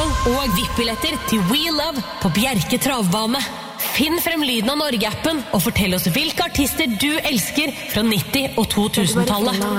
Østfold og VIP-billetter til We Love på Bjerke Travbane. Finn frem lyden av Norge-appen og fortell oss hvilke artister du elsker fra 90- og 2000-tallet.